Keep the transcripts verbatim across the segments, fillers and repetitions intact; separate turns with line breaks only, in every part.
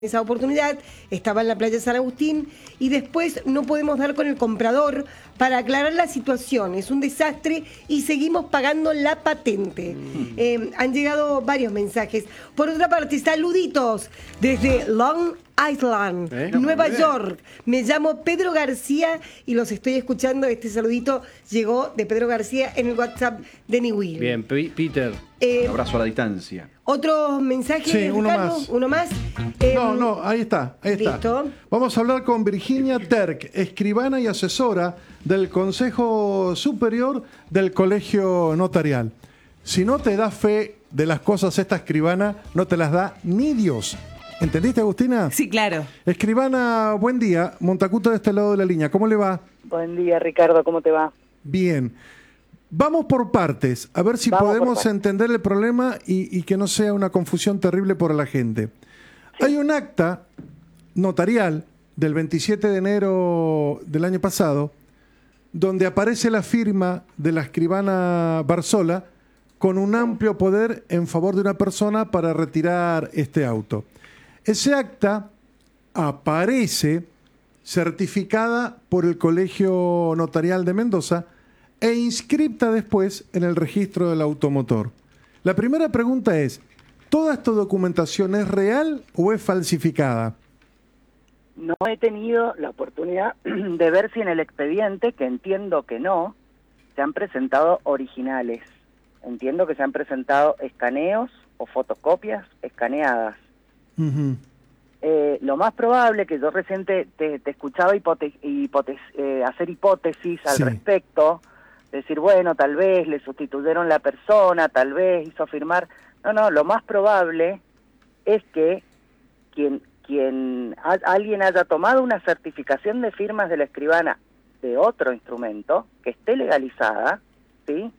esa oportunidad, estaba en la playa San Agustín y después no podemos dar con el comprador para aclarar la situación. Es un desastre y seguimos pagando la patente. Mm. Eh, han llegado varios mensajes. Por otra parte, saluditos desde Long Island, ¿Eh? Nueva York. Me llamo Pedro García y los estoy escuchando. Este saludito llegó de Pedro García en el WhatsApp de Niwil.
Bien, P Peter.
Eh, Un abrazo a la distancia.
¿Otros mensajes,
sí, uno
Ricardo?
más.
¿Uno más?
No, eh, no, ahí está, ahí está. ¿Listo? Vamos a hablar con Virginia Terk, escribana y asesora del Consejo Superior del Colegio Notarial. Si no te da fe de las cosas esta escribana, no te las da ni Dios. ¿Entendiste, Agustina?
Sí, claro.
Escribana, buen día. Montacuto de este lado de la línea. ¿Cómo le va?
Buen día, Ricardo. ¿Cómo te va?
Bien. Vamos por partes, a ver si Vamos podemos entender el problema y, y que no sea una confusión terrible para la gente. Sí. Hay un acta notarial del veintisiete de enero del año pasado donde aparece la firma de la escribana Barzola con un amplio poder en favor de una persona para retirar este auto. Ese acta aparece certificada por el Colegio Notarial de Mendoza e inscripta después en el registro del automotor. La primera pregunta es, ¿toda esta documentación es real o es falsificada?
No he tenido la oportunidad de ver si en el expediente, que entiendo que no, se han presentado originales. Entiendo que se han presentado escaneos o fotocopias escaneadas. Uh-huh. Eh, lo más probable, que yo recién te, te, te escuchaba hipote hipote eh, hacer hipótesis al sí. respecto, decir, bueno, tal vez le sustituyeron la persona, tal vez hizo firmar. No, no, lo más probable es que quien, quien a, alguien haya tomado una certificación de firmas de la escribana de otro instrumento, que esté legalizada, ¿sí?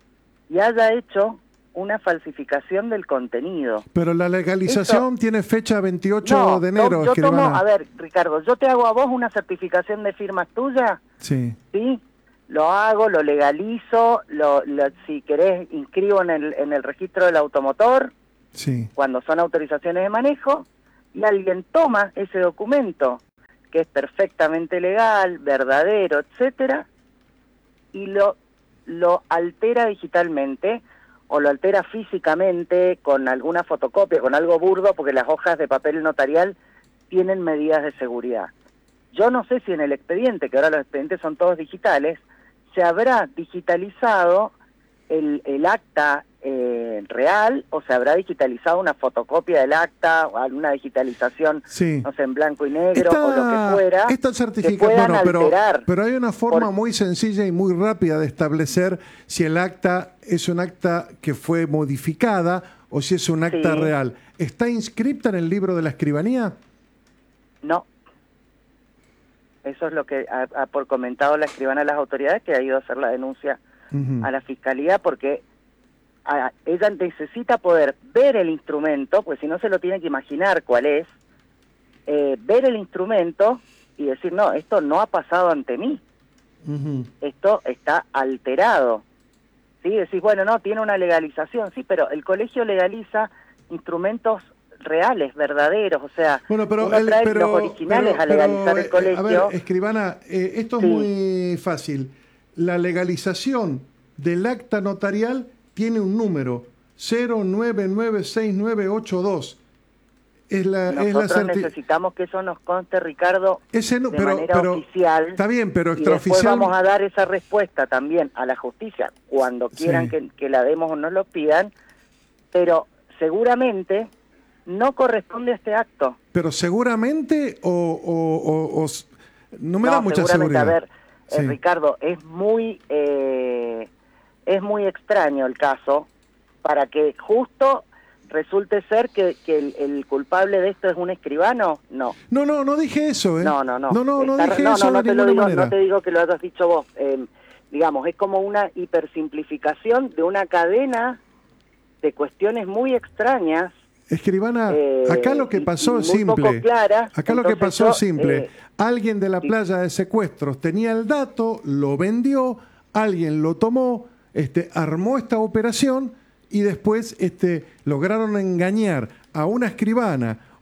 Y haya hecho una falsificación del contenido.
Pero la legalización Esto, tiene fecha veintiocho no, de enero,
yo
escribana.
tomo, a ver, Ricardo, yo te hago a vos una certificación de firmas tuya,
sí,
¿sí? Lo hago, lo legalizo, lo, lo, si querés inscribo en el, en el registro del automotor,
sí,
cuando son autorizaciones de manejo, y alguien toma ese documento, que es perfectamente legal, verdadero, etcétera, y lo, lo altera digitalmente, o lo altera físicamente con alguna fotocopia, con algo burdo, porque las hojas de papel notarial tienen medidas de seguridad. Yo no sé si en el expediente, que ahora los expedientes son todos digitales, se habrá digitalizado el, el acta eh, real o se habrá digitalizado una fotocopia del acta o alguna digitalización, sí, no sé, en blanco y negro esta, o lo que fuera.
Esta certificación, bueno, pero, pero hay una forma por... muy sencilla y muy rápida de establecer si el acta es un acta que fue modificada o si es un acta sí. real. ¿Está inscripta en el libro de la escribanía?
No. Eso es lo que ha, ha por comentado la escribana de las autoridades, que ha ido a hacer la denuncia uh-huh. a la fiscalía, porque a, ella necesita poder ver el instrumento, pues si no se lo tiene que imaginar cuál es, eh, ver el instrumento y decir, no, esto no ha pasado ante mí, uh-huh. esto está alterado. ¿Sí? Decís, bueno, no, tiene una legalización, sí, pero el colegio legaliza instrumentos reales, verdaderos, o sea,
bueno, pero
uno
el,
trae
pero,
los originales
pero,
a legalizar
pero,
el colegio.
A ver, escribana, eh, esto es sí. muy fácil. La legalización del acta notarial tiene un número, cero nueve nueve seis nueve ocho dos. Es la,
Nosotros
es la certi...
necesitamos que eso nos conste, Ricardo,
Ese no,
de
pero,
manera
pero,
oficial.
Está bien, pero extraoficial.
Y después vamos a dar esa respuesta también a la justicia, cuando quieran sí. que, que la demos o nos lo pidan, pero seguramente no corresponde a este acto.
Pero seguramente o, o, o, o no me
no,
da mucha seguridad.
A ver,
sí.
eh, Ricardo, es muy eh, es muy extraño el caso para que justo resulte ser que, que el, el culpable de esto es un escribano. No.
No, no, no dije eso, ¿eh?
No, no, no.
No, no, no
Está,
dije
no,
eso
no, no
de
te lo
ninguna
digo,
manera.
No te digo que lo hayas dicho vos. Eh, digamos, es como una hipersimplificación de una cadena de cuestiones muy extrañas.
Escribana, eh, acá lo que pasó es simple.
Clara,
acá lo que pasó es simple.
Eh,
alguien de la
sí.
playa de secuestros tenía el dato, lo vendió, alguien lo tomó, este, armó esta operación y después este, lograron engañar a una escribana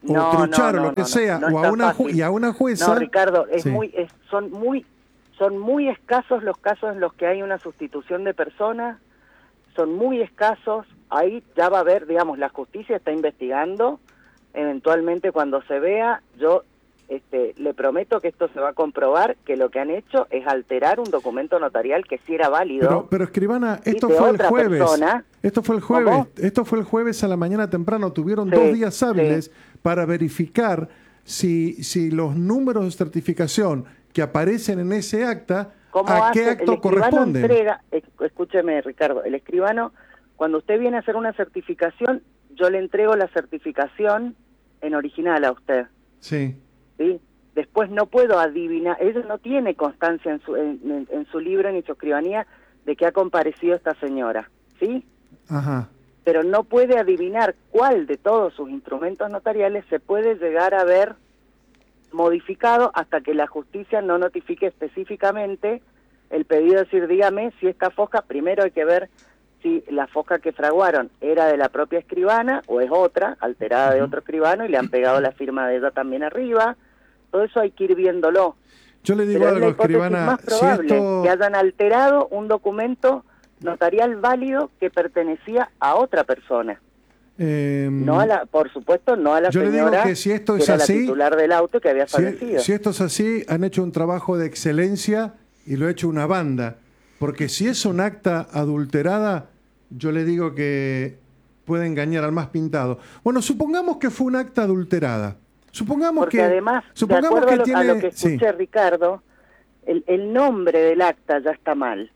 o
No,
truchar
no,
o
no,
lo que
no,
sea,
no
o a
está
una ju-
fácil.
y a una jueza...
No, Ricardo, es
Sí.
muy, es- son muy, son muy escasos los casos en los que hay una sustitución de persona, son muy escasos. Ahí ya va a haber, digamos, la justicia está investigando. Eventualmente, cuando se vea, yo este, le prometo que esto se va a comprobar, que lo que han hecho es alterar un documento notarial que sí era válido.
Pero, pero escribana, esto
de
fue el
otra
jueves.
persona.
Esto fue el jueves.
¿Cómo?
Esto fue el jueves a la mañana temprano. Tuvieron
Sí,
dos días hábiles
sí.
para verificar si, si los números de certificación que aparecen en ese acta,
¿Cómo
a
hace?
qué
El
acto
escribano
corresponden.
entrega, esc- escúcheme, Ricardo, el escribano, cuando usted viene a hacer una certificación, yo le entrego la certificación en original a usted,
Sí.
¿sí? Después no puedo adivinar, ella no tiene constancia en su, en, en- en su libro ni su escribanía de que ha comparecido esta señora, ¿sí?
Ajá.
Pero no puede adivinar cuál de todos sus instrumentos notariales se puede llegar a ver modificado hasta que la justicia no notifique específicamente el pedido, es decir, dígame si esta foja, primero hay que ver si la foja que fraguaron era de la propia escribana o es otra, alterada de otro escribano y le han pegado la firma de ella también arriba. Todo eso hay que ir viéndolo.
Yo le digo
Pero es la
algo,
hipótesis
escribana.
más
Si
probable,
esto...
que hayan alterado un documento notarial válido que pertenecía a otra persona.
eh,
No a la, por supuesto, no a la
Yo le
señora
digo que si esto
que
es
era
así,
la titular del auto que había
Si,
fallecido.
si esto es así, han hecho un trabajo de excelencia y lo ha hecho una banda. Porque si es un acta adulterada, yo le digo que puede engañar al más pintado. Bueno, supongamos que fue un acta adulterada. Supongamos
Porque
que,
además, de
supongamos
acuerdo
que
a, lo,
tiene,
a lo que
sí.
escuché, Ricardo, el, el nombre del acta ya está mal.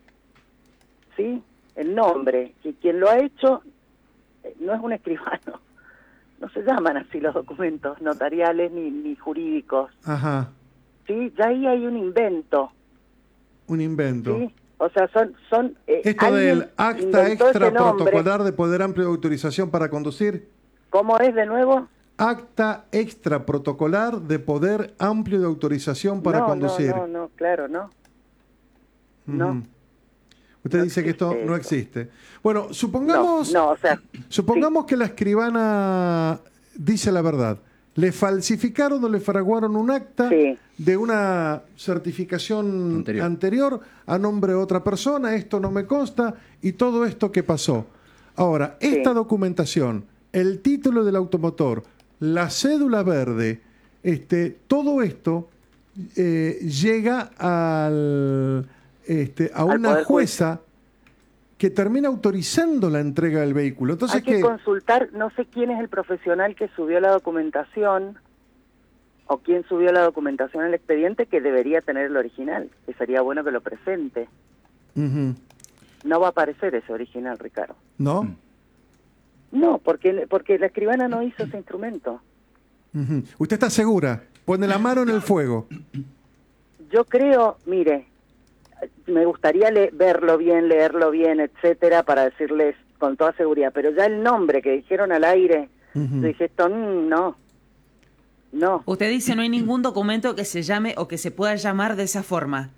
¿Sí? El nombre. Que quien lo ha hecho eh, no es un escribano. No se llaman así los documentos notariales ni, ni jurídicos.
Ajá,
¿Sí? Ya ahí hay un invento.
un invento.
¿Sí? O sea, son... son eh,
Esto
alguien
del acta
inventó
extra
ese nombre.
protocolar de poder amplio de autorización para conducir.
¿Cómo es de nuevo?
Acta extra protocolar de poder amplio de autorización para
no,
conducir.
No, no, no, claro, no. No.
Ujú. Usted
No
dice que esto
existe
no
eso.
existe. Bueno, supongamos,
No, no, o sea,
supongamos que la escribana dice la verdad. Le falsificaron o le fraguaron un acta
Sí.
de una certificación anterior.
Anterior.
a nombre de otra persona. Esto no me consta y todo esto que pasó. Ahora, esta
Sí.
documentación, el título del automotor, la cédula verde, este, todo esto eh, llega al, este, a
Al
una
Poder
jueza que termina autorizando la entrega del vehículo. Entonces,
hay que
¿qué?
consultar, no sé quién es el profesional que subió la documentación o quién subió la documentación al expediente que debería tener el original, que sería bueno que lo presente.
Ujú.
No va a aparecer ese original, Ricardo.
¿No?
No, porque porque la escribana no hizo ese instrumento.
Ujú. ¿Usted está segura? Pone la mano en el fuego.
Yo creo, mire, me gustaría le- verlo bien, leerlo bien, etcétera, para decirles con toda seguridad, pero ya el nombre que dijeron al aire,
Ujú.
yo dije, esto mm, no, no,
Usted dice no hay ningún documento que se llame o que se pueda llamar de esa forma.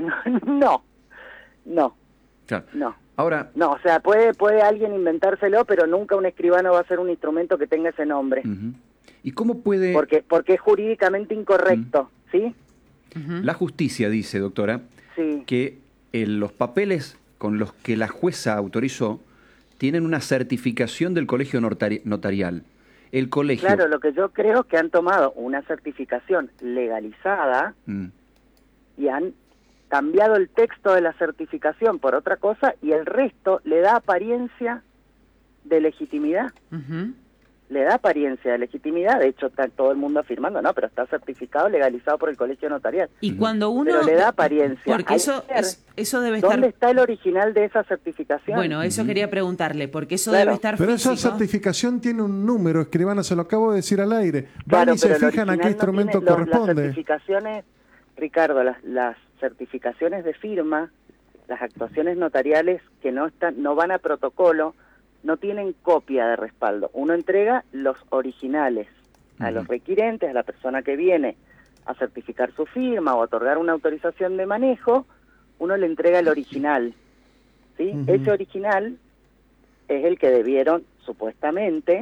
no, no,
Claro.
no.
Ahora,
No, o sea, puede puede alguien inventárselo, pero nunca un escribano va a hacer un instrumento que tenga ese nombre,
ujú. ¿Y cómo puede
porque porque es jurídicamente incorrecto, ¿sí?
Ujú.
la justicia, dice, doctora,
Sí.
que eh, los papeles con los que la jueza autorizó tienen una certificación del colegio notari- notarial? El colegio...
Claro, lo que yo creo es que han tomado una certificación legalizada
Mm.
y han cambiado el texto de la certificación por otra cosa y el resto le da apariencia de legitimidad.
Ujú.
Le da apariencia de legitimidad, de hecho está todo el mundo afirmando, no, pero está certificado, legalizado por el colegio notarial.
Y cuando uno...
Pero le da apariencia.
Porque
Hay
eso,
que ver
es- eso debe
¿Dónde
estar...
está el original de esa certificación?
Bueno, eso quería preguntarle, porque eso
Claro.
debe estar
Pero esa
físico.
certificación tiene un número, escribana, se lo acabo de decir al aire. Van
Claro,
y se
pero el
fijan a qué
original no
instrumento
tiene los-
corresponde.
Las certificaciones, Ricardo, las, las certificaciones de firma, las actuaciones notariales que no están, no van a protocolo, no tienen copia de respaldo. Uno entrega los originales a
Ujú.
los requirentes, a la persona que viene a certificar su firma o a otorgar una autorización de manejo, uno le entrega el original, ¿sí?
Ujú.
Ese original es el que debieron, supuestamente,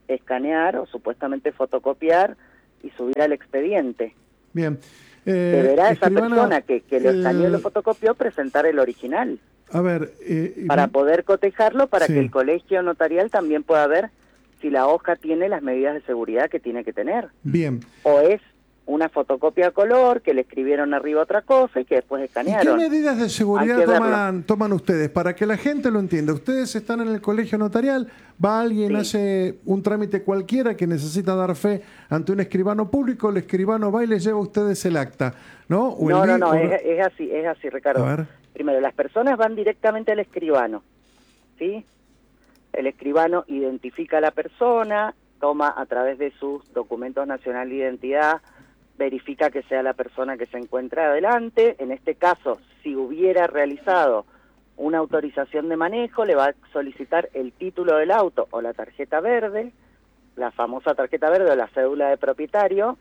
escanear o supuestamente fotocopiar y subir al expediente.
Bien. Eh,
Deberá esa
escribana,
persona que, que lo escaneó y
el-
lo fotocopió presentar el original
A ver, eh,
para poder cotejarlo, para
Sí.
que el colegio notarial también pueda ver si la hoja tiene las medidas de seguridad que tiene que tener.
bien.
O es una fotocopia a color que le escribieron arriba otra cosa y que después
¿Y qué
escanearon.
medidas de seguridad
Hay que
toman, toman ustedes? Para que la gente lo entienda. Ustedes están en el colegio notarial, va alguien,
Sí.
hace un trámite cualquiera que necesita dar fe ante un escribano público, el escribano va y les lleva a ustedes el acta, ¿no? O el
No, no,
li-
no,
o-
es, es así, es así, Ricardo.
A ver.
Primero, las personas van directamente al escribano, ¿sí? El escribano identifica a la persona, toma a través de sus documentos nacional de identidad, verifica que sea la persona que se encuentra adelante. En este caso, si hubiera realizado una autorización de manejo, le va a solicitar el título del auto o la tarjeta verde, la famosa tarjeta verde o la cédula de propietario.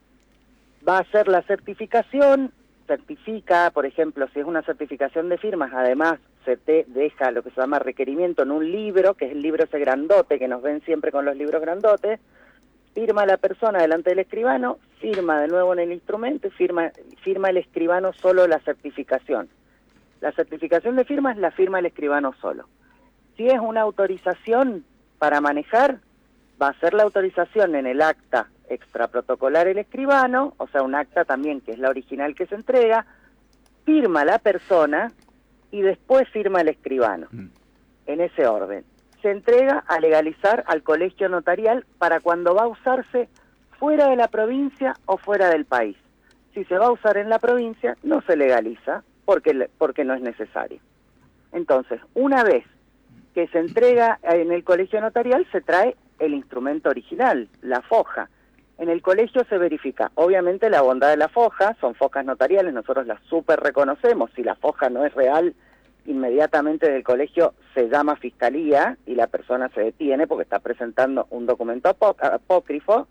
Va a hacer la certificación, certifica, por ejemplo, si es una certificación de firmas, además se te deja lo que se llama requerimiento en un libro, que es el libro ese grandote, que nos ven siempre con los libros grandotes, firma la persona delante del escribano, firma de nuevo en el instrumento y firma, firma el escribano solo la certificación. La certificación de firmas la firma el escribano solo. Si es una autorización para manejar, va a ser la autorización en el acta extraprotocolar el escribano, o sea, un acta también que es la original que se entrega, firma la persona y después firma el escribano,
Mm.
en ese orden. Se entrega a legalizar al colegio notarial para cuando va a usarse fuera de la provincia o fuera del país. Si se va a usar en la provincia, no se legaliza porque, porque no es necesario. Entonces, una vez que se entrega en el colegio notarial, se trae el instrumento original, la foja. En el colegio se verifica, obviamente, la bondad de la foja, son fojas notariales, nosotros las súper reconocemos. Si la foja no es real, inmediatamente del colegio se llama fiscalía y la persona se detiene porque está presentando un documento apó- apócrifo.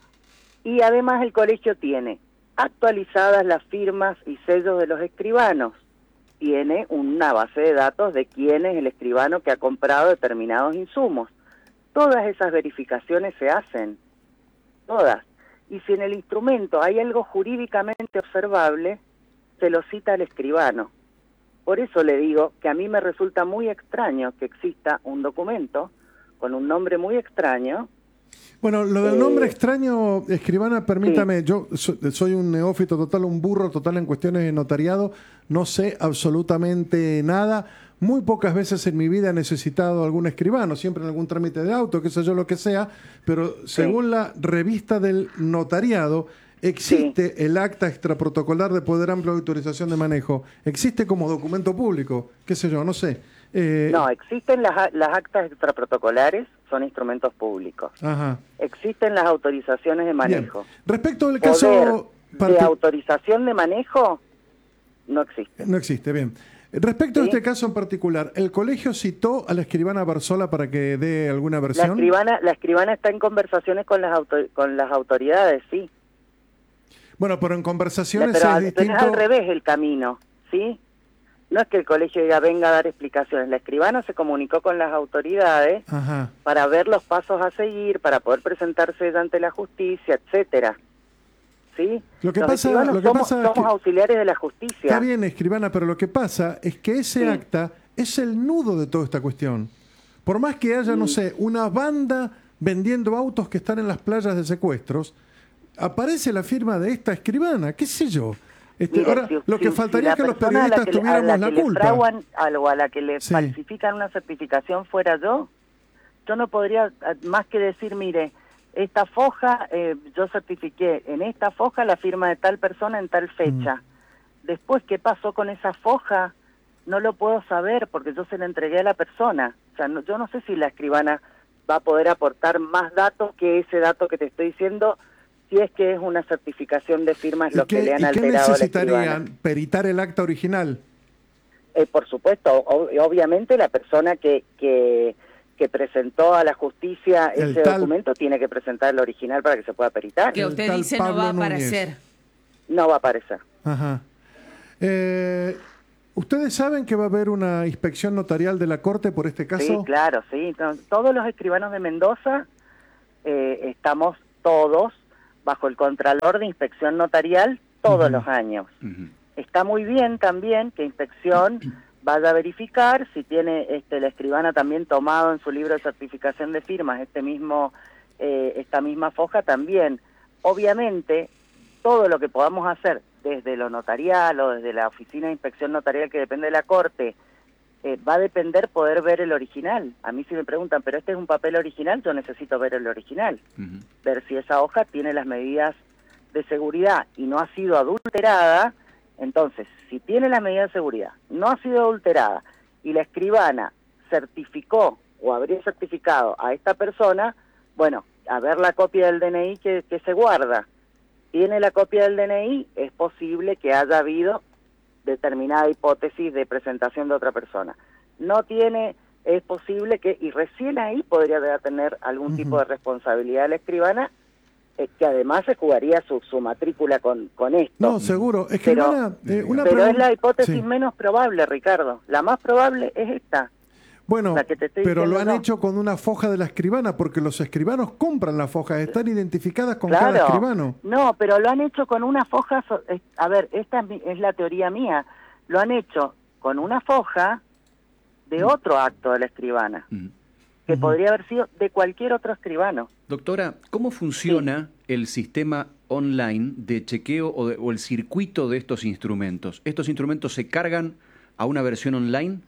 Y además el colegio tiene actualizadas las firmas y sellos de los escribanos. Tiene una base de datos de quién es el escribano que ha comprado determinados insumos. Todas esas verificaciones se hacen, todas. Y si en el instrumento hay algo jurídicamente observable, se lo cita al escribano. Por eso le digo que a mí me resulta muy extraño que exista un documento con un nombre muy extraño.
Bueno, lo del
Eh,
nombre extraño, escribana, permítame, yo so- soy un neófito total, un burro total en cuestiones de notariado, no sé absolutamente nada. Muy pocas veces en mi vida he necesitado algún escribano, siempre en algún trámite de auto, qué sé yo, lo que sea, pero según la revista del notariado, existe el acta extraprotocolar de poder amplio de autorización de manejo. Existe como documento público, qué sé yo, no sé. Eh,
No, existen las, a- las actas extraprotocolares, son instrumentos públicos.
Ajá.
Existen las autorizaciones de manejo.
Bien. Respecto al
Poder
caso...
de
parti-
autorización de manejo no existe.
No existe, bien. Respecto a
¿Sí?
este caso en particular, ¿el colegio citó a la escribana Barzola para que dé alguna
La
versión?
escribana, la escribana está en conversaciones con las auto- con las autoridades, sí.
Bueno, pero en conversaciones
pero,
es
al- pero
distinto.
es al revés el camino, ¿sí? No es que el colegio diga venga a dar explicaciones. La escribana se comunicó con las autoridades
Ajá.
para ver los pasos a seguir, para poder presentarse ante la justicia, etcétera. ¿Sí?
Lo que
Los
pasa-
escribanos
lo que
somos,
pasa es
somos
que-
auxiliares de la justicia.
Está bien, escribana, pero lo que pasa es que ese
Sí.
acta es el nudo de toda esta cuestión. Por más que haya, no sé, una banda vendiendo autos que están en las playas de secuestros, aparece la firma de esta escribana, qué sé yo. Este,
Mire,
ahora,
si-
lo que
si-
faltaría
si
es que
la
los
persona a la
periodistas
que le- a
tuviéramos
la
la,
que le
culpa.
fraguan algo, a la que le
Sí.
falsifican una certificación fuera yo, yo no podría eh, más que decir, mire, esta foja, eh, yo certifiqué en esta foja la firma de tal persona en tal fecha.
Mm.
Después, ¿qué pasó con esa foja? No lo puedo saber porque yo se la entregué a la persona. O sea, no- yo no sé si la escribana va a poder aportar más datos que ese dato que te estoy diciendo, si es que es una certificación de firmas
¿Y
lo
qué,
que le han
y qué
alterado a la escribana.
necesitarían? ¿Peritar el acta original?
Eh, por supuesto, o- obviamente la persona que, que, que presentó a la justicia
El
ese
tal-
documento tiene que presentar el original para que se pueda peritar.
Que
El
usted
tal
dice no
Pablo
va a
Núñez.
aparecer.
No va a aparecer.
Ajá. Eh, ¿Ustedes saben que va a haber una inspección notarial de la Corte por este caso?
Sí, claro, sí. No, todos los escribanos de Mendoza eh, estamos todos bajo el Contralor de Inspección Notarial todos uh-huh. los años. Uh-huh. Está muy bien también que Inspección vaya a verificar si tiene este, la escribana también tomado en su libro de certificación de firmas este mismo eh, esta misma foja también. Obviamente, todo lo que podamos hacer desde lo notarial o desde la oficina de inspección notarial que depende de la Corte, eh, va a depender poder ver el original. A mí si me preguntan, ¿pero este es un papel original? Yo necesito ver el original. Uh-huh. Ver si esa hoja tiene las medidas de seguridad y no ha sido adulterada. Entonces, si tiene las medidas de seguridad, no ha sido adulterada y la escribana certificó o habría certificado a esta persona, bueno, a ver la copia del D N I que, que se guarda. Tiene la copia del D N I, es posible que haya habido determinada hipótesis de presentación de otra persona. No tiene, es posible que, y recién ahí podría tener algún uh-huh. tipo de responsabilidad la escribana, eh, que además se jugaría su, su matrícula con, con esto.
No, seguro. Escribana,
pero,
eh, una
pero
pregunta...
es la hipótesis
sí.
menos probable, Ricardo. La más probable es esta.
Bueno, pero lo han
no.
hecho con una foja de la escribana, porque los escribanos compran las fojas, están identificadas con
claro.
cada escribano.
No, pero lo han hecho con una foja, a ver, esta es, mi, es la teoría mía, lo han hecho con una foja de otro acto de la escribana, mm. que uh-huh. podría haber sido de cualquier otro escribano.
Doctora, ¿cómo funciona sí. el sistema online de chequeo o, de, o el circuito de estos instrumentos? ¿Estos instrumentos se cargan a una versión online?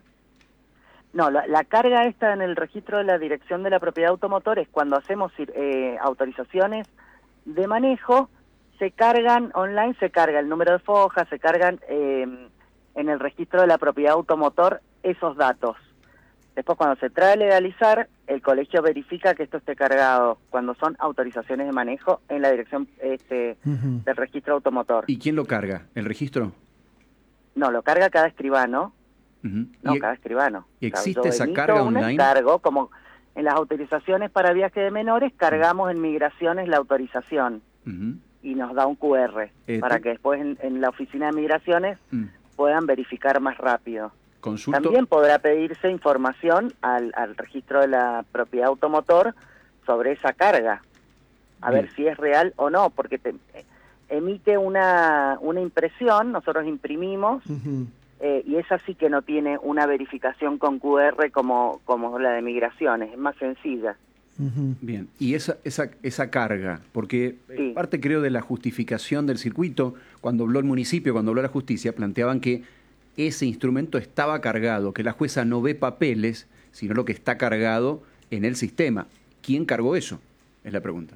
No, la, la carga esta en el registro de la Dirección de la Propiedad Automotor es cuando hacemos eh, autorizaciones de manejo, se cargan online, se carga el número de fojas, se cargan eh, en el registro de la Propiedad Automotor esos datos. Después cuando se trae a legalizar, el colegio verifica que esto esté cargado cuando son autorizaciones de manejo en la dirección este, uh-huh. del registro automotor.
¿Y quién lo carga? ¿El registro?
No, lo carga cada escribano.
Uh-huh.
No,
¿Y
cada escribano.
¿Existe esa
emito
carga
un
online?
Cargo, como en las autorizaciones para viaje de menores, cargamos en migraciones la autorización uh-huh. y nos da un Q R ¿Este? Para que después en, en la oficina de migraciones uh-huh. puedan verificar más rápido.
Consulto.
También podrá pedirse información al, al registro de la propiedad automotor sobre esa carga, a Bien. ver si es real o no, porque te, emite una, una impresión, nosotros imprimimos, uh-huh. Eh, y esa sí que no tiene una verificación con Q R como, como la de migraciones, es más sencilla.
Uh-huh. Bien, y esa, esa, esa carga, porque sí. parte creo de la justificación del circuito, cuando habló el municipio, cuando habló la justicia, planteaban que ese instrumento estaba cargado, que la jueza no ve papeles, sino lo que está cargado en el sistema. ¿Quién cargó eso? Es la pregunta.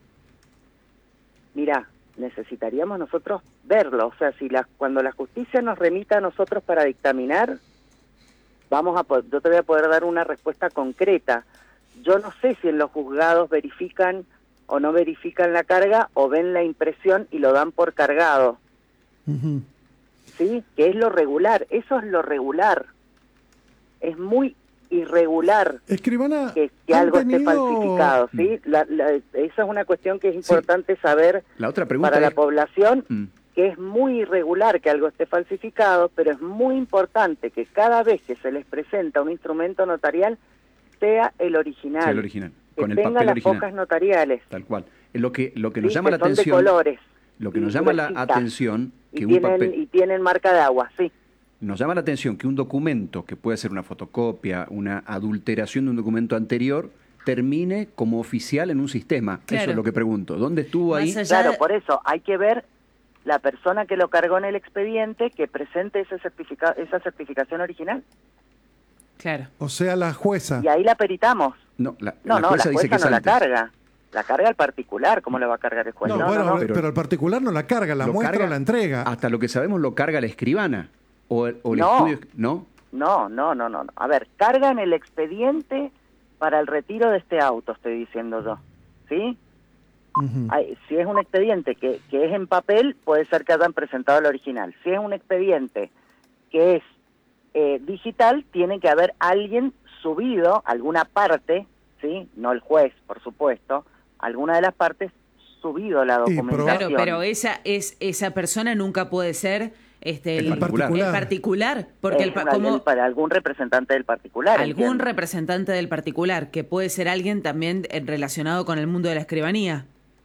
Mirá, necesitaríamos nosotros verlo, o sea, si la, cuando la justicia nos remita a nosotros para dictaminar, vamos a poder, yo te voy a poder dar una respuesta concreta. Yo no sé si en los juzgados verifican o no verifican la carga o ven la impresión y lo dan por cargado. Uh-huh. ¿Sí? Que es lo regular, eso es lo regular. Es muy irregular
Escribana,
que, que algo
tenido...
esté falsificado, ¿sí? La, la, esa es una cuestión que es importante sí. saber
la otra pregunta
para
es...
la población,
mm.
que es muy irregular que algo esté falsificado, pero es muy importante que cada vez que se les presenta un instrumento notarial sea el original,
sea el original.
que
Con el
tenga
papel
las
original.
Hojas notariales.
Tal cual. Lo que, lo que nos
sí,
llama
que
la
son
atención...
de colores.
Lo que nos llama la atención... que
y,
un
tienen,
papel...
y tienen marca de agua, sí.
Nos llama la atención que un documento, que puede ser una fotocopia, una adulteración de un documento anterior, termine como oficial en un sistema.
Claro.
Eso es lo que pregunto. ¿Dónde estuvo
Más
ahí?
allá
Claro,
de...
por eso hay que ver la persona que lo cargó en el expediente que presente ese certifica esa certificación original.
Claro.
O sea, la jueza.
Y ahí la peritamos.
No, la,
no,
la
no,
jueza
la
dice
jueza
que
no
es
la
antes.
carga. La carga el particular, ¿cómo le va a cargar el juez?
No,
No,
bueno,
no, no.
pero, pero el particular no la carga, la
Lo
muestra
carga-
o la entrega.
Hasta lo que sabemos lo carga la escribana. O, o el
No.
estudio... ¿No?
No, no, no, no. A ver, cargan el expediente para el retiro de este auto, estoy diciendo yo. ¿Sí?
Uh-huh.
Hay, si es un expediente que, que es en papel, puede ser que hayan presentado el original. Si es un expediente que es eh, digital, tiene que haber alguien subido, alguna parte, ¿sí? No el juez, por supuesto, alguna de las partes subido la
Sí,
documentación.
Claro, pero esa, es, esa persona nunca puede ser Este,
El
el,
particular.
el particular, porque el,
Eh,
pa- como
el- para algún representante del particular.
algún
entiendo.
representante del particular, que puede ser alguien también eh, relacionado con el mundo de la escribanía.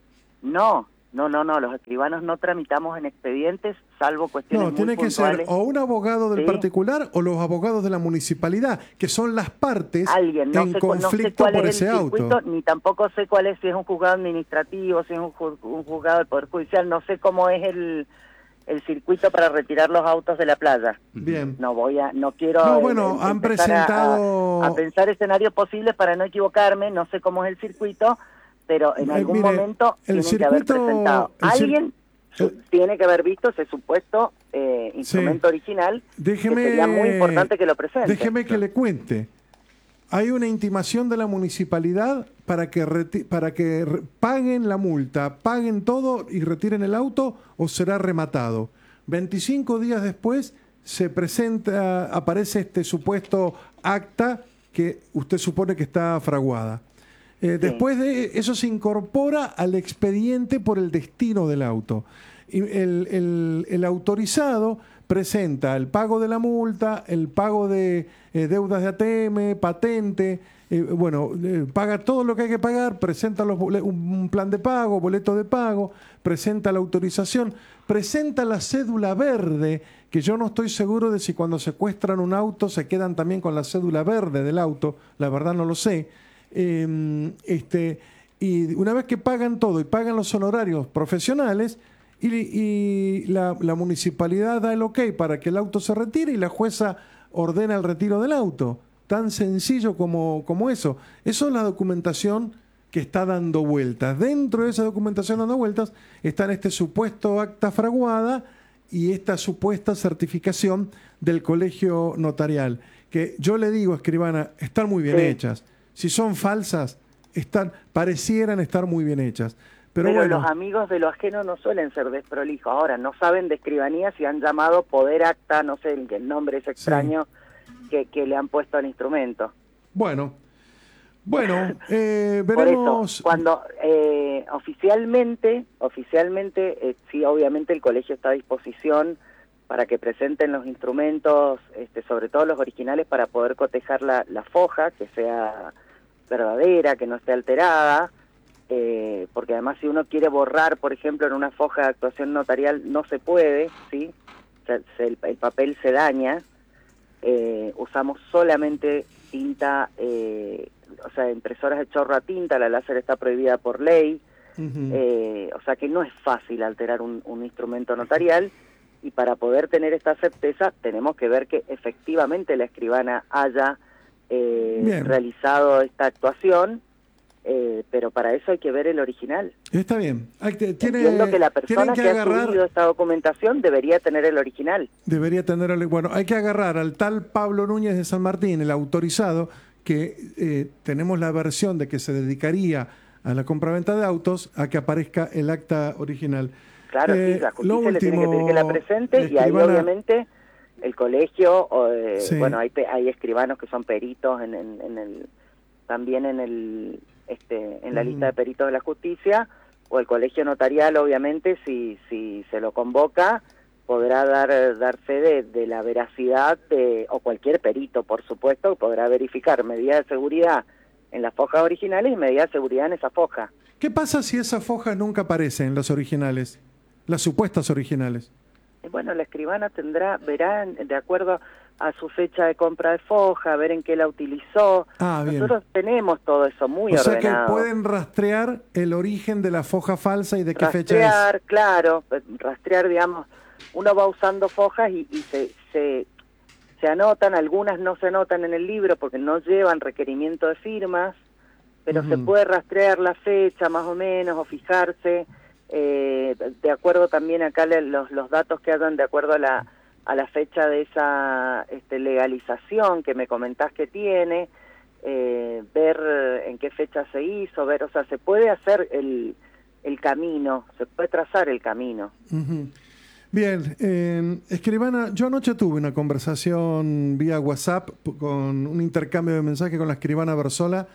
No, no, no, no, los escribanos no tramitamos en expedientes, salvo cuestiones
No,
muy
tiene que ser
puntuales.
o un abogado del
Sí.
particular o los abogados de la municipalidad, que son las partes
Alguien, no
en
sé, cu- no sé
conflicto
cuál
por
es
ese
el circuito,
auto.
ni tampoco sé cuál es, si es un juzgado administrativo, si es un, ju- un juzgado del Poder Judicial, no sé cómo es el, el circuito para retirar los autos de la playa.
Bien.
No voy a, no quiero
No,
eh,
bueno,
em-
han
empezar a-
presentado-
a, a pensar escenarios posibles para no equivocarme, no sé cómo es el circuito, pero en
Eh,
algún
mire,
momento
el
tienen que haber
circuito-
presentado.
el cir-
Alguien su-
el-
tiene que haber visto ese supuesto eh, instrumento original,
Déjeme,
que sería muy importante que lo presente.
Déjeme que le cuente. Hay una intimación de la municipalidad para que reti- para que re- paguen la multa, paguen todo y retiren el auto o será rematado. veinticinco días después se presenta, aparece este supuesto acta que usted supone que está fraguada. Eh, Después de eso se incorpora al expediente por el destino del auto. Y el, el- el autorizado presenta el pago de la multa, el pago de eh, deudas de A T M, patente, eh, bueno, eh, paga todo lo que hay que pagar, presenta los bole- un, un plan de pago, boleto de pago, presenta la autorización, presenta la cédula verde, que yo no estoy seguro de si cuando secuestran un auto se quedan también con la cédula verde del auto, la verdad no lo sé. Eh, este, y una vez que pagan todo y pagan los honorarios profesionales, y, y la, la municipalidad da el ok para que el auto se retire y la jueza ordena el retiro del auto. Tan sencillo como, como eso. Eso es la documentación que está dando vueltas. Dentro de esa documentación dando vueltas está este supuesto acta fraguada y esta supuesta certificación del colegio notarial, que yo le digo, escribana, están muy bien
Sí.
hechas. Si son falsas, están, parecieran estar muy bien hechas. Pero,
Pero
bueno,
los amigos de lo ajeno no suelen ser desprolijos. Ahora, no saben de escribanía si han llamado poder acta, no sé, el, el nombre es extraño que, que le han puesto al instrumento.
bueno, bueno, eh,
Por
veremos.
eso, cuando eh, oficialmente, oficialmente, eh, sí, obviamente el colegio está a disposición para que presenten los instrumentos, este, sobre todo los originales, para poder cotejar la, la foja, que sea verdadera, que no esté alterada, eh, porque además si uno quiere borrar, por ejemplo, en una foja de actuación notarial, no se puede, ¿sí? Se- se- el, el papel se daña. Eh, usamos solamente tinta, eh, o sea, impresoras de chorro a tinta, la láser está prohibida por ley,
Ujú.
eh, o sea que no es fácil alterar un, un instrumento notarial, y para poder tener esta certeza tenemos que ver que efectivamente la escribana haya eh,
Bien.
realizado esta actuación, eh, pero para eso hay que ver el original.
Está bien. Hay que- tiene,
Entiendo que la
tienen
persona
que
que, ha
agarrar,
subido esta documentación debería tener el original.
debería tener, el- bueno, hay que agarrar al tal Pablo Núñez de San Martín, el autorizado, que eh, tenemos la versión de que se dedicaría a la compraventa de autos, a que aparezca el acta original.
Claro,
Eh,
sí, la
lo
justicia le tiene que pedir que la presente, y ahí
escribana-
obviamente el colegio, o, eh,
Sí.
bueno, hay, pe- hay escribanos que son peritos en, en- en el, también en el, este, en la
Ujú.
lista de peritos de la justicia, o el colegio notarial, obviamente, si, si se lo convoca, podrá dar, dar fe de, de la veracidad de, o cualquier perito, por supuesto, podrá verificar medidas de seguridad en las fojas originales y medidas de seguridad en esa foja.
¿Qué pasa si esas fojas nunca aparecen en las originales? Las supuestas originales.
Y bueno, la escribana tendrá, verá de acuerdo a su fecha de compra de foja, ver en qué la utilizó.
Ah, bien.
Nosotros tenemos todo eso muy
O sea
ordenado.
que pueden rastrear el origen de la foja falsa y de qué fecha es.
Rastrear, claro, pues, rastrear, digamos, uno va usando fojas y, y se, se, se anotan, algunas no se anotan en el libro porque no llevan requerimiento de firmas, pero
Ujú.
se puede rastrear la fecha más o menos, o fijarse, eh, de acuerdo también acá le- los, los datos que hagan de acuerdo a la, a la fecha de esa este, legalización que me comentás que tiene, eh, ver en qué fecha se hizo, ver, o sea, se puede hacer el, el camino, se puede trazar el camino.
Ujú. Bien, eh, escribana, yo anoche tuve una conversación vía WhatsApp p- con un intercambio de mensajes con la escribana Bersola.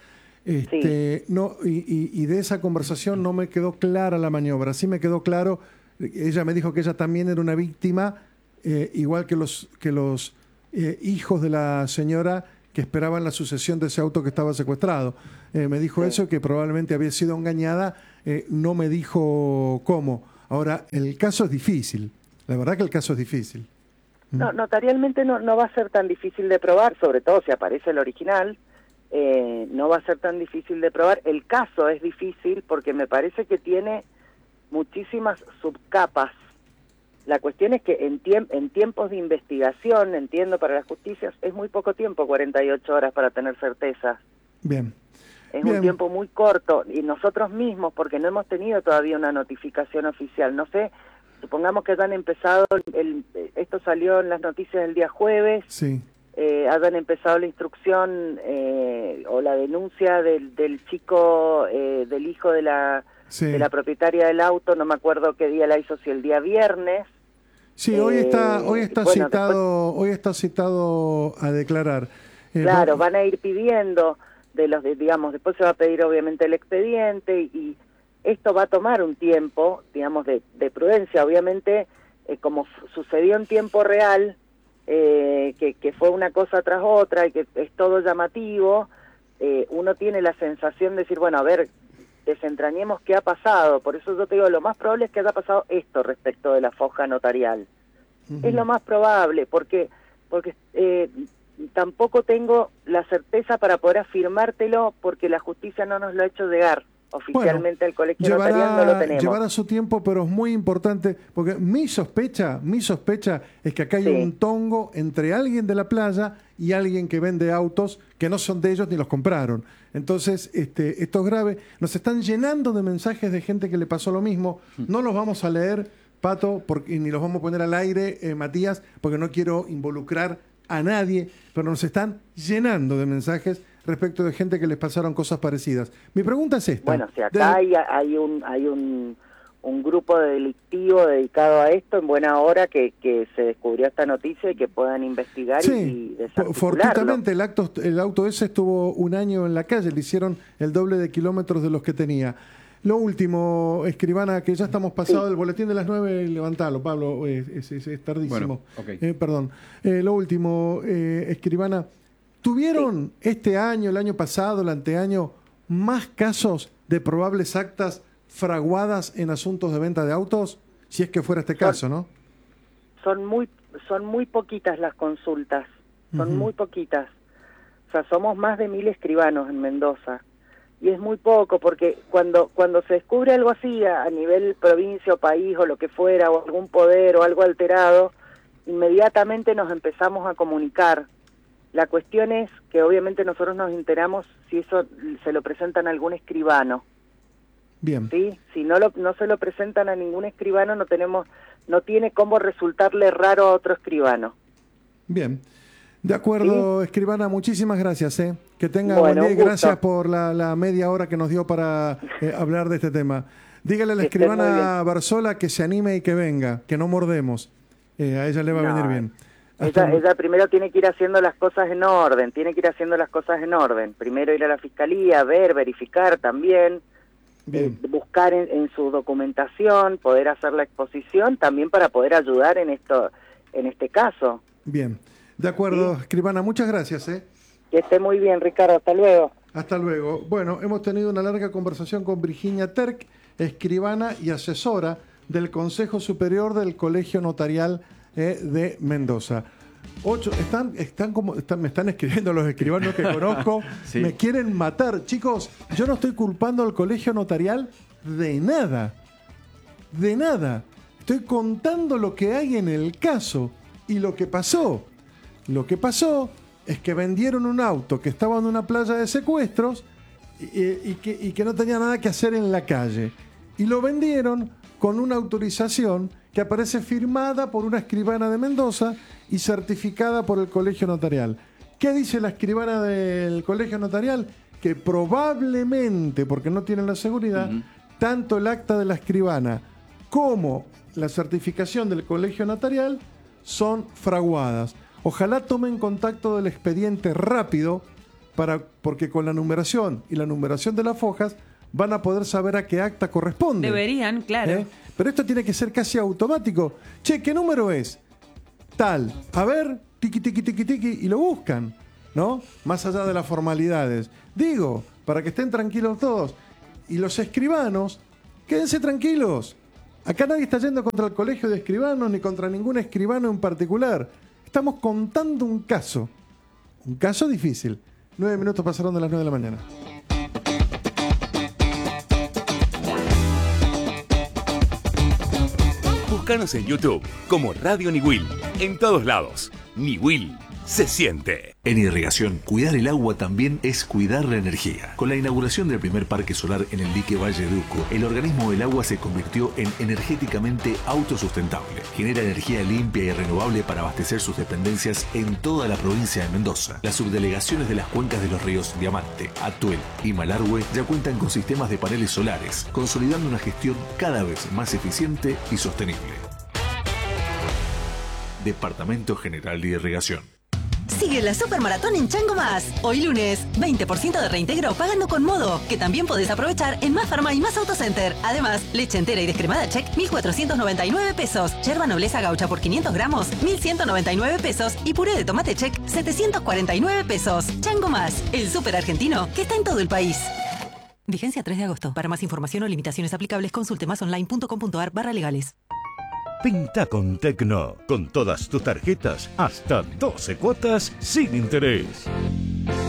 Este, no, y, y- y de esa conversación no me quedó clara la maniobra. Sí me quedó claro, ella me dijo que ella también era una víctima eh, igual que los, que los eh, hijos de la señora que esperaban la sucesión de ese auto que estaba secuestrado. Eh, me dijo sí. eso, que probablemente había sido engañada, eh, no me dijo cómo. Ahora, el caso es difícil, la verdad que el caso es difícil.
No, notarialmente no, no va a ser tan difícil de probar, sobre todo si aparece el original, eh, no va a ser tan difícil de probar. El caso es difícil porque me parece que tiene muchísimas subcapas. La cuestión es que en, tiemp en tiempos de investigación, entiendo, para la justicia, es muy poco tiempo, cuarenta y ocho horas para tener certeza.
Bien.
Es
Bien.
un tiempo muy corto, y nosotros mismos, porque no hemos tenido todavía una notificación oficial, no sé, supongamos que hayan empezado, el, esto salió en las noticias el día jueves,
sí.
eh, hayan empezado la instrucción eh, o la denuncia del, del chico, eh, del hijo de la, sí. de la propietaria del auto, no me acuerdo qué día la hizo, si el día viernes.
Sí, hoy
eh,
está, hoy está
bueno,
citado, después, hoy está citado a declarar.
Eh, claro, van a ir pidiendo de los, de, digamos, después se va a pedir obviamente el expediente y, y esto va a tomar un tiempo, digamos, de, de prudencia. Obviamente, eh, como sucedió en tiempo real, eh, que, que fue una cosa tras otra y que es todo llamativo, eh, uno tiene la sensación de decir, bueno, a ver, desentrañemos qué ha pasado. Por eso yo te digo, lo más probable es que haya pasado esto respecto de la foja notarial. Uh-huh. Es lo más probable, porque, porque eh, tampoco tengo la certeza para poder afirmártelo, porque la justicia no nos lo ha hecho llegar. Oficialmente bueno, el colegio
llevará,
notarial no lo tenemos.
Llevará su tiempo, pero es muy importante, porque mi sospecha, mi sospecha es que acá hay sí. un tongo entre alguien de la playa y alguien que vende autos que no son de ellos ni los compraron. Entonces, este, esto es grave. Nos están llenando de mensajes de gente que le pasó lo mismo. No los vamos a leer, Pato, porque, ni los vamos a poner al aire, eh, Matías, porque no quiero involucrar a nadie, pero nos están llenando de mensajes respecto de gente que les pasaron cosas parecidas. Mi pregunta es esta.
Bueno, si acá hay, hay un hay un, un grupo delictivo dedicado a esto, en buena hora que, que se descubrió esta noticia y que puedan investigar sí, y desarticularlo.
Fortuitamente el, acto, el auto ese estuvo un año en la calle, le hicieron el doble de kilómetros de los que tenía. Lo último, Escribana, que ya estamos pasados sí. del boletín de las nueve, levantalo, Pablo, es, es, es, es tardísimo.
Bueno, okay.
eh, perdón. Eh, lo último, eh, Escribana, ¿tuvieron sí. este año, el año pasado, el anteaño, más casos de probables actas fraguadas en asuntos de venta de autos? Si es que fuera este son, caso, ¿no?
Son muy, son muy poquitas las consultas, son uh-huh. muy poquitas. O sea, somos más de mil escribanos en Mendoza. Y es muy poco, porque cuando cuando se descubre algo así a, a nivel provincia o país o lo que fuera, o algún poder o algo alterado, inmediatamente nos empezamos a comunicar. La cuestión es que obviamente nosotros nos enteramos si eso se lo presentan a algún escribano.
Bien.
¿Sí? Si no lo, no se lo presentan a ningún escribano, no tenemos, no tiene cómo resultarle raro a otro escribano.
Bien. De acuerdo, ¿sí? Escribana, muchísimas gracias. ¿eh? Que tenga
bueno,
buen día y gracias por la, la media hora que nos dio para eh, hablar de este tema. Dígale a la escribana Barzola que se anime y que venga, que no mordemos. Eh, a ella le va no, a venir bien.
Ella, ella primero tiene que ir haciendo las cosas en orden, tiene que ir haciendo las cosas en orden. Primero ir a la fiscalía, ver, verificar también, eh, buscar en, en su documentación, poder hacer la exposición, también para poder ayudar en esto, en este caso.
Bien. De acuerdo, ¿sí? Escribana, muchas gracias. ¿eh?
Que esté muy bien, Ricardo. Hasta luego.
Hasta luego. Bueno, hemos tenido una larga conversación con Virginia Terk, escribana y asesora del Consejo Superior del Colegio Notarial eh, de Mendoza. Ocho, están, están como, están, me están escribiendo los escribanos que conozco, sí. Me quieren matar. Chicos, yo no estoy culpando al Colegio Notarial de nada. De nada. Estoy contando lo que hay en el caso y lo que pasó. Lo que pasó es que vendieron un auto que estaba en una playa de secuestros y, y, que, y que no tenía nada que hacer en la calle. Y lo vendieron con una autorización que aparece firmada por una escribana de Mendoza y certificada por el Colegio Notarial. ¿Qué dice la escribana del Colegio Notarial? Que probablemente, porque no tienen la seguridad, uh-huh. tanto el acta de la escribana como la certificación del Colegio Notarial son fraguadas. Ojalá tomen contacto del expediente rápido, para, porque con la numeración y la numeración de las fojas van a poder saber a qué acta corresponde.
Deberían, claro.
¿Eh? Pero esto tiene que ser casi automático. Che, ¿qué número es? tal. A ver, tiqui, tiqui, tiqui, tiqui, y lo buscan, ¿no? Más allá de las formalidades. Digo, para que estén tranquilos todos. Y los escribanos, quédense tranquilos. Acá nadie está yendo contra el colegio de escribanos ni contra ningún escribano en particular. Estamos contando un caso. Un caso difícil. Nueve minutos pasaron de las nueve de la mañana.
Búscanos en YouTube como Radio Niwil. En todos lados. Niwil se siente.
En irrigación, cuidar el agua también es cuidar la energía. Con la inauguración del primer parque solar en el dique Valle de Uco, el organismo del agua se convirtió en energéticamente autosustentable. Genera energía limpia y renovable para abastecer sus dependencias en toda la provincia de Mendoza. Las subdelegaciones de las cuencas de los ríos Diamante, Atuel y Malargüe ya cuentan con sistemas de paneles solares, consolidando una gestión cada vez más eficiente y sostenible. Departamento General de Irrigación.
Sigue la Supermaratón en Chango Más. Hoy lunes, veinte por ciento de reintegro pagando con Modo, que también podés aprovechar en Más Farma y Más Autocenter. Además, leche entera y descremada Check, mil cuatrocientos noventa y nueve pesos. Yerba Nobleza Gaucha por quinientos gramos, mil ciento noventa y nueve pesos. Y puré de tomate Check, setecientos cuarenta y nueve pesos. Chango Más, el súper argentino que está en todo el país. Vigencia tres de agosto. Para más información o limitaciones aplicables, consulte másonline.com.ar barra legales.
Pinta con Tecno, con todas tus tarjetas hasta doce cuotas sin interés.